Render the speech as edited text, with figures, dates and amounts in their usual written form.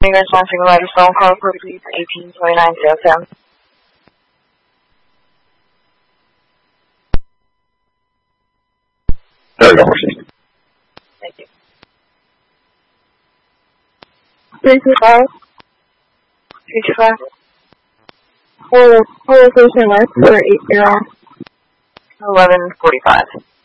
you guys want to provide a phone call for please 1829 South. There we go. Thank you. 325. 325. Hello, Station West for 80. 1145.